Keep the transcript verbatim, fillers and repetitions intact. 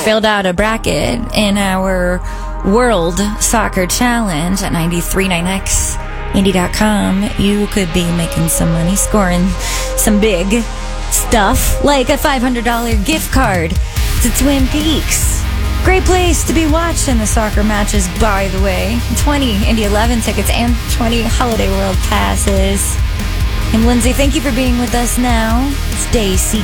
filled out a bracket in our World Soccer Challenge at nine three nine x Indy dot com, you could be making some money, scoring some big stuff, like a five hundred dollars gift card to Twin Peaks. Great place to be watching the soccer matches, by the way. twenty Indy eleven tickets and twenty Holiday World passes. I'm Lindsay. Thank you for being with us now. Stay C